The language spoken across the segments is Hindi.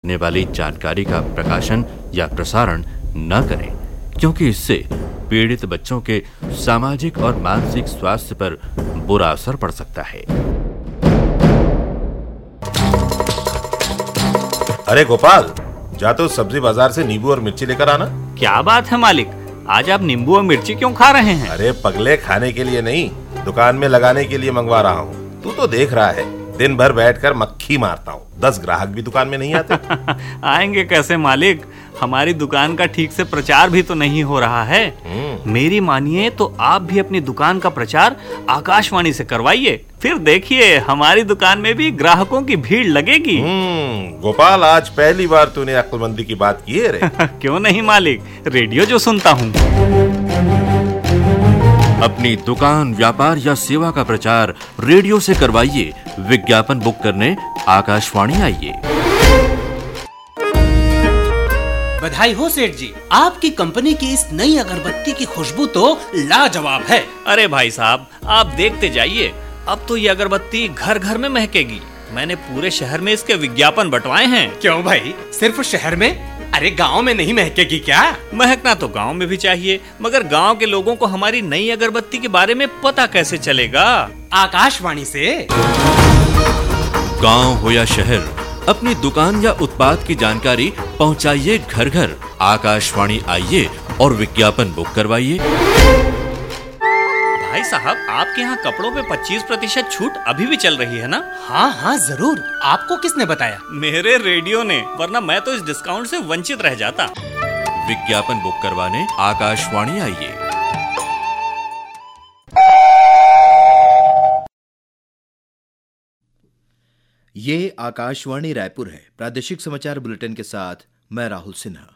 घटने वाली जानकारी का प्रकाशन या प्रसारण न करें, क्योंकि इससे पीड़ित बच्चों के सामाजिक और मानसिक स्वास्थ्य पर बुरा असर पड़ सकता है। अरे गोपाल, जा तो सब्जी बाजार से नींबू और मिर्ची लेकर आना। क्या बात है मालिक, आज आप नींबू और मिर्ची क्यों खा रहे हैं? अरे पगले, खाने के लिए नहीं, दुकान में लगाने के लिए मंगवा रहा हूँ। तू तो देख रहा है, दिन भर बैठकर मक्खी मारता हूँ, 10 ग्राहक भी दुकान में नहीं आते। आएंगे कैसे मालिक, हमारी दुकान का ठीक से प्रचार भी तो नहीं हो रहा है। मेरी मानिए तो आप भी अपनी दुकान का प्रचार आकाशवाणी से करवाइए, फिर देखिए हमारी दुकान में भी ग्राहकों की भीड़ लगेगी। गोपाल, आज पहली बार तूने अक्लमंदी की बात की है रे। क्यों नहीं मालिक, रेडियो जो सुनता हूँ। अपनी दुकान, व्यापार या सेवा का प्रचार रेडियो से करवाइए। विज्ञापन बुक करने आकाशवाणी आइए। बधाई हो सेठ जी, आपकी कंपनी की इस नई अगरबत्ती की खुशबू तो लाजवाब है। अरे भाई साहब, आप देखते जाइए, अब तो ये अगरबत्ती घर घर में महकेगी। मैंने पूरे शहर में इसके विज्ञापन बंटवाए हैं। क्यों भाई, सिर्फ शहर में? अरे गांव में नहीं महकेगी क्या? महकना तो गांव में भी चाहिए, मगर गांव के लोगों को हमारी नई अगरबत्ती के बारे में पता कैसे चलेगा? आकाशवाणी से। गांव हो या शहर, अपनी दुकान या उत्पाद की जानकारी पहुंचाइए घर घर। आकाशवाणी आइए और विज्ञापन बुक करवाइए। भाई साहब, आपके यहाँ कपड़ों पे 25% छूट अभी भी चल रही है ना? हाँ हाँ जरूर। आपको किसने बताया? मेरे रेडियो ने, वरना मैं तो इस डिस्काउंट से वंचित रह जाता। विज्ञापन बुक करवाने आकाशवाणी आइए। ये आकाशवाणी रायपुर है। प्रादेशिक समाचार बुलेटिन के साथ मैं राहुल सिन्हा।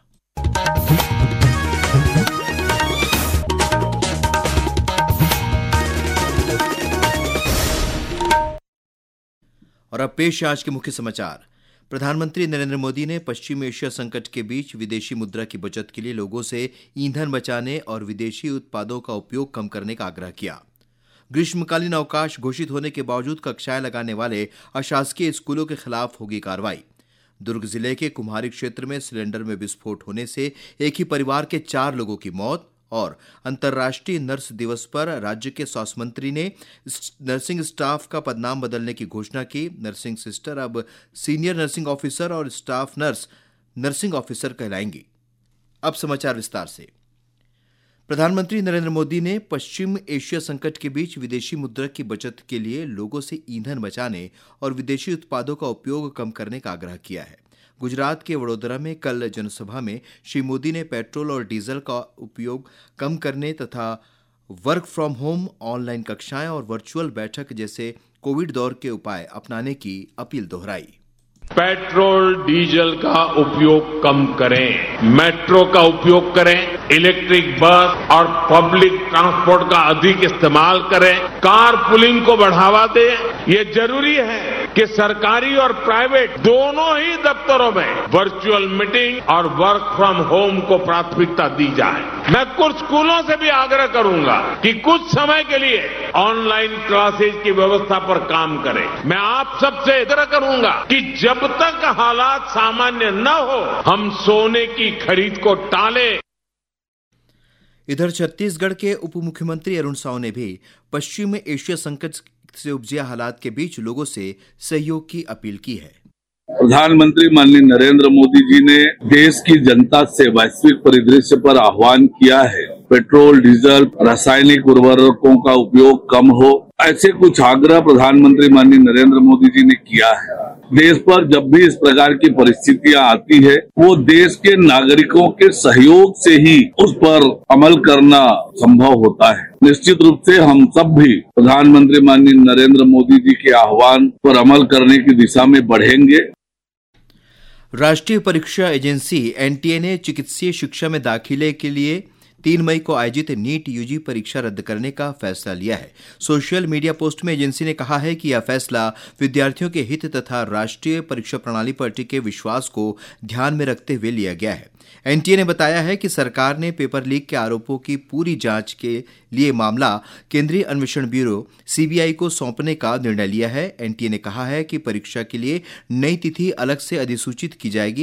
और अब पेश आज के मुख्य समाचार। प्रधानमंत्री नरेंद्र मोदी ने पश्चिम एशिया संकट के बीच विदेशी मुद्रा की बचत के लिए लोगों से ईंधन बचाने और विदेशी उत्पादों का उपयोग कम करने का आग्रह किया। ग्रीष्मकालीन अवकाश घोषित होने के बावजूद कक्षाएं लगाने वाले अशासकीय स्कूलों के खिलाफ होगी कार्रवाई। दुर्ग जिले के कुम्हारी क्षेत्र में सिलेंडर में विस्फोट होने से एक ही परिवार के 4 लोगों की मौत। और अंतर्राष्ट्रीय नर्स दिवस पर राज्य के स्वास्थ्य मंत्री ने नर्सिंग स्टाफ का पदनाम बदलने की घोषणा की। नर्सिंग सिस्टर अब सीनियर नर्सिंग ऑफिसर और स्टाफ नर्स नर्सिंग ऑफिसर कहलाएंगी। अब समाचार विस्तार से। प्रधानमंत्री नरेंद्र मोदी ने पश्चिम एशिया संकट के बीच विदेशी मुद्रा की बचत के लिए लोगों से ईंधन बचाने और विदेशी उत्पादों का उपयोग कम करने का आग्रह किया है। गुजरात के वडोदरा में कल जनसभा में श्री मोदी ने पेट्रोल और डीजल का उपयोग कम करने तथा वर्क फ्रॉम होम, ऑनलाइन कक्षाएं और वर्चुअल बैठक जैसे कोविड दौर के उपाय अपनाने की अपील दोहराई। पेट्रोल डीजल का उपयोग कम करें, मेट्रो का उपयोग करें, इलेक्ट्रिक बस और पब्लिक ट्रांसपोर्ट का अधिक इस्तेमाल करें, कार पुलिंग को बढ़ावा दें। ये जरूरी है कि सरकारी और प्राइवेट दोनों ही दफ्तरों में वर्चुअल मीटिंग और वर्क फ्रॉम होम को प्राथमिकता दी जाए। मैं कुछ स्कूलों से भी आग्रह करूंगा कि कुछ समय के लिए ऑनलाइन क्लासेज की व्यवस्था पर काम करें। मैं आप सबसे आग्रह करूंगा कि जब तक हालात सामान्य न हो, हम सोने की खरीद को टालें। इधर छत्तीसगढ़ के उप मुख्यमंत्री अरुण साव ने भी पश्चिम एशिया संकट से उपजे हालात के बीच लोगों से सहयोग की अपील की है। प्रधानमंत्री माननीय नरेंद्र मोदी जी ने देश की जनता से वैश्विक परिदृश्य पर आह्वान किया है, पेट्रोल, डीजल, रासायनिक उर्वरकों का उपयोग कम हो। ऐसे कुछ आग्रह प्रधानमंत्री माननीय नरेंद्र मोदी जी ने किया है। देश पर जब भी इस प्रकार की परिस्थितियां आती है, वो देश के नागरिकों के सहयोग से ही उस पर अमल करना संभव होता है। निश्चित रूप से हम सब भी प्रधानमंत्री माननीय नरेंद्र मोदी जी के आह्वान पर अमल करने की दिशा में बढ़ेंगे। राष्ट्रीय परीक्षा एजेंसी एनटीए ने चिकित्सीय शिक्षा में दाखिले के लिए 3 मई को आयोजित नीट यूजी परीक्षा रद्द करने का फैसला लिया है। सोशल मीडिया पोस्ट में एजेंसी ने कहा है कि यह फैसला विद्यार्थियों के हित तथा राष्ट्रीय परीक्षा प्रणाली पर टिके विश्वास को ध्यान में रखते हुए लिया गया है। एनटीए ने बताया है कि सरकार ने पेपर लीक के आरोपों की पूरी जांच के लिए मामला केंद्रीय अन्वेषण ब्यूरो सीबीआई को सौंपने का निर्णय लिया है। एनटीए ने कहा है कि परीक्षा के लिए नई तिथि अलग से अधिसूचित की जाएगी।